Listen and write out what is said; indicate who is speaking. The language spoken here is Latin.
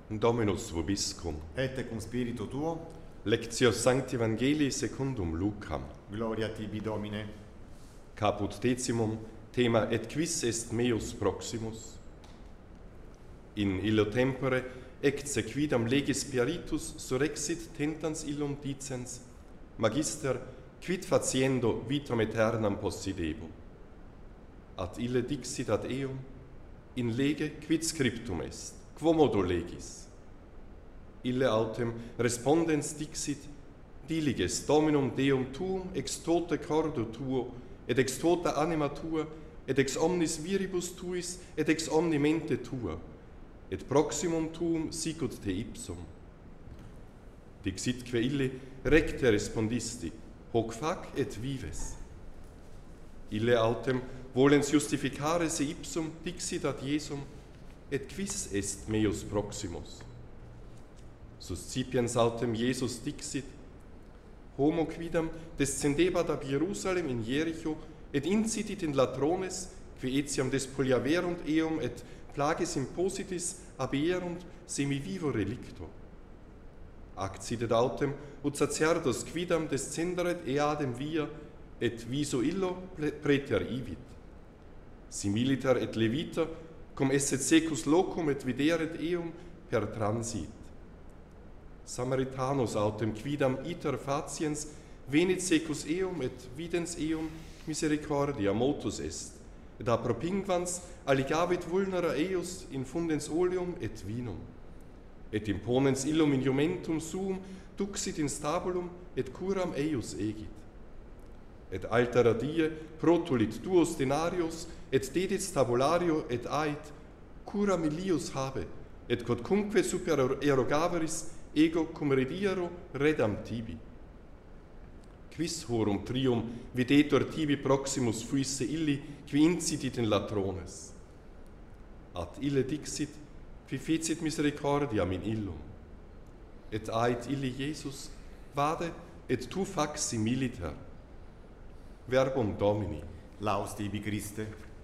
Speaker 1: Dominus vobiscum.
Speaker 2: Et cum spiritu tuo,
Speaker 1: Lectio Sancti Evangelii secundum Lucam.
Speaker 2: gloria tibi Domine.
Speaker 1: Caput decimum, thema et quis est meus proximus? In illo tempore, ecce quidam legis spiritus surrexit tentans illum dicens, Magister, quid faciendo vitam aeternam possidebo? Ad ille dixit ad eum, in lege quid scriptum est, quomodo legis? Ille autem respondens dixit, diliges Dominum Deum tuum ex tote cordo tuo, et ex tota anima tua, et ex omnis viribus tuis, et ex omni mente tua, et proximum tuum sicut te ipsum. Dixitque ille recte respondisti, hoc fac et vives. Ille autem volens justificare se ipsum dixit ad Iesum, et quis est meus proximus? Suscipiens autem Iesus dixit, homo quidam descendebat ab Jerusalem in Jericho, et incitit in latrones, qui etiam despoliaverunt eum et plages impositis aberunt semi vivo relicto. Accidit autem ut sacerdos quidam descenderet eadem via, et viso illo preter ivit. Similiter et levita, cum esset secus locum et videret eum per transit. Samaritanos autem quidam iter faciens venit secus eum et videns eum misericordia motus est, et a propinquans alligavit vulnera eius infundens oleum et vinum, et imponens illum injumentum suum duxit in stabulum et curam eius egit. Et altera die protulit duos denarios et dedit stabulario et ait, cura milius habe, et quodcunque super erogaveris ego cum rediero redam tibi. Quis horum trium videtur tibi proximus fuisse illi, qui incitit in latrones? Ad ille dixit, qui fecit misericordiam in illum. Et ait illi Iesus, vade, et tu fac similiter. Verbum Domini.
Speaker 2: Laus tibi Christe.